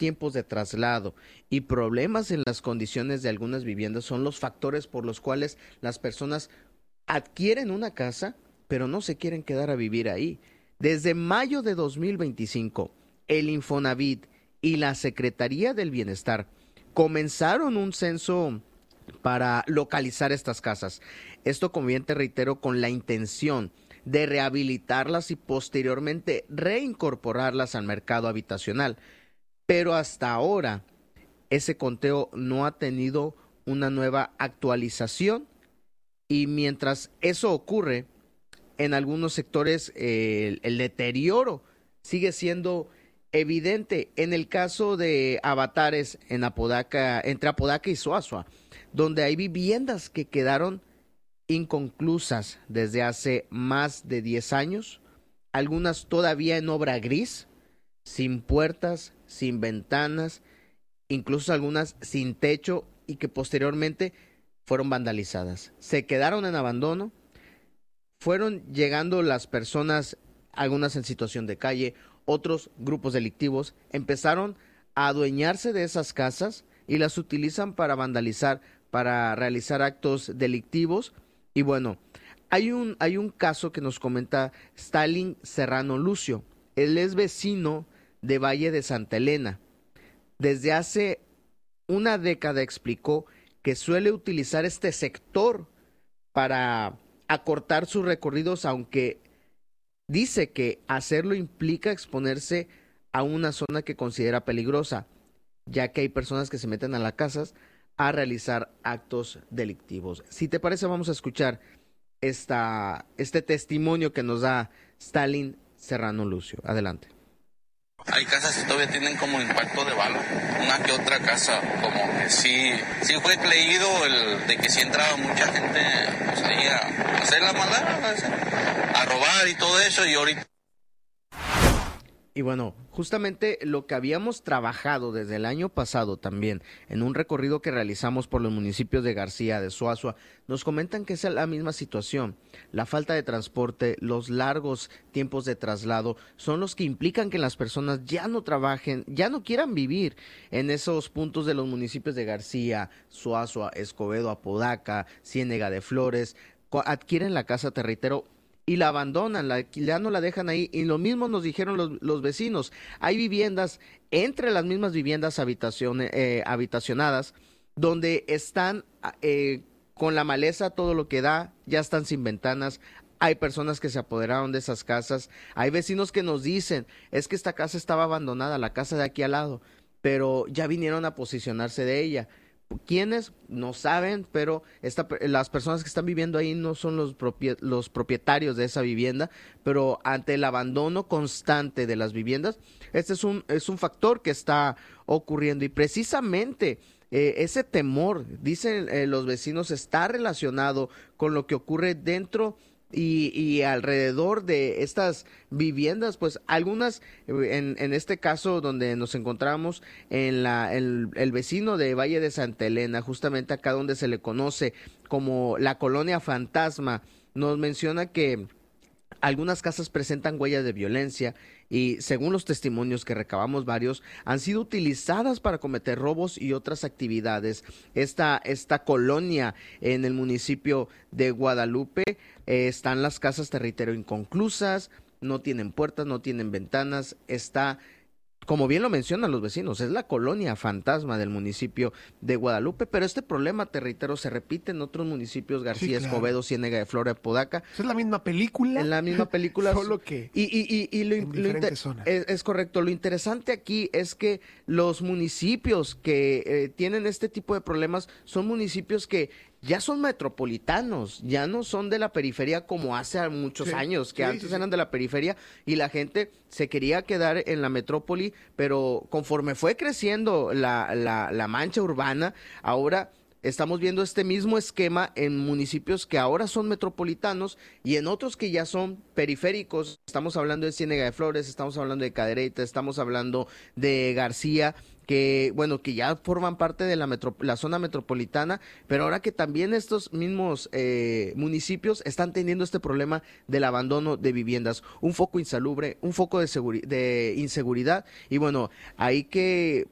tiempos de traslado y problemas en las condiciones de algunas viviendas son los factores por los cuales las personas adquieren una casa, pero no se quieren quedar a vivir ahí. Desde mayo de 2025, el Infonavit y la Secretaría del Bienestar comenzaron un censo para localizar estas casas. Esto, como bien te reitero, con la intención de rehabilitarlas y posteriormente reincorporarlas al mercado habitacional. Pero hasta ahora, ese conteo no ha tenido una nueva actualización y mientras eso ocurre, en algunos sectores el deterioro sigue siendo evidente. En el caso de Avatares, en Apodaca, entre Apodaca y Suazua, donde hay viviendas que quedaron inconclusas desde hace más de 10 años, algunas todavía en obra gris, sin puertas, sin ventanas, incluso algunas sin techo y que posteriormente fueron vandalizadas. Se quedaron en abandono, fueron llegando las personas, algunas en situación de calle, otros grupos delictivos, empezaron a adueñarse de esas casas y las utilizan para vandalizar, para realizar actos delictivos. Y bueno, hay un caso que nos comenta Stalin Serrano Lucio. Él es vecino de Valle de Santa Elena. Desde hace una década explicó que suele utilizar este sector para acortar sus recorridos, aunque dice que hacerlo implica exponerse a una zona que considera peligrosa, ya que hay personas que se meten a las casas a realizar actos delictivos. Si te parece, vamos a escuchar este testimonio que nos da Stalin Serrano Lucio. Adelante. Hay casas que todavía tienen como impacto de bala, una que otra casa, como que sí fue leído el de que sí entraba mucha gente pues ahí a hacer la maldad, a robar y todo eso, y ahorita. Y bueno, justamente lo que habíamos trabajado desde el año pasado también, en un recorrido que realizamos por los municipios de García, de Suazua, nos comentan que es la misma situación. La falta de transporte, los largos tiempos de traslado, son los que implican que las personas ya no trabajen, ya no quieran vivir en esos puntos de los municipios de García, Suazua, Escobedo, Apodaca, Ciénega de Flores, adquieren la casa, te reitero, y la abandonan, ya no la dejan ahí. Y lo mismo nos dijeron los vecinos. Hay viviendas, entre las mismas viviendas habitacionadas, donde están con la maleza todo lo que da, ya están sin ventanas. Hay personas que se apoderaron de esas casas. Hay vecinos que nos dicen, es que esta casa estaba abandonada, la casa de aquí al lado, pero ya vinieron a posicionarse de ella. ¿Quiénes? No saben, pero las personas que están viviendo ahí no son los propietarios de esa vivienda, pero ante el abandono constante de las viviendas, este es un factor que está ocurriendo y precisamente ese temor, dicen los vecinos, está relacionado con lo que ocurre dentro y alrededor de estas viviendas, pues algunas, en este caso donde nos encontramos, el vecino de Valle de Santa Elena, justamente acá donde se le conoce como la colonia fantasma, nos menciona que algunas casas presentan huellas de violencia y, según los testimonios que recabamos varios, han sido utilizadas para cometer robos y otras actividades. Esta colonia en el municipio de Guadalupe, están las casas, te reitero, inconclusas, no tienen puertas, no tienen ventanas, está, como bien lo mencionan los vecinos, es la colonia fantasma del municipio de Guadalupe, pero este problema, te reitero, se repite en otros municipios, García, sí, claro. Escobedo, Ciénega de Flores, Apodaca. ¿Es la misma película? En la misma película. Solo que en diferentes zonas. Es correcto. Lo interesante aquí es que los municipios que tienen este tipo de problemas son municipios que ya son metropolitanos, ya no son de la periferia como hace muchos años, que antes eran de la periferia y la gente se quería quedar en la metrópoli, pero conforme fue creciendo la mancha urbana, ahora estamos viendo este mismo esquema en municipios que ahora son metropolitanos y en otros que ya son periféricos. Estamos hablando de Ciénega de Flores, estamos hablando de Cadereyta, estamos hablando de García, que bueno, que ya forman parte de la zona metropolitana, pero ahora que también estos mismos municipios están teniendo este problema del abandono de viviendas, un foco insalubre, un foco de inseguridad, y bueno, hay que